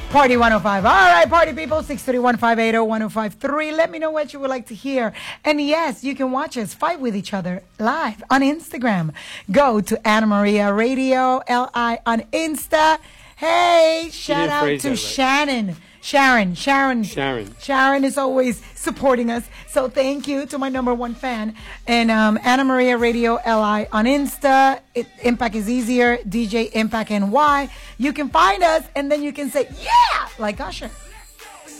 Party 105. All right, party people, 631-580-1053. Let me know what you would like to hear. And yes, you can watch us fight with each other live on Instagram. Go to Anna Maria Radio, LI on Insta. Hey, shout out to Shannon. Sharon is always supporting us. So thank you to my number one fan. And Anna Maria Radio LI on Insta. Impact is easier. DJ Impact NY. You can find us and then you can say, yeah, like Usher.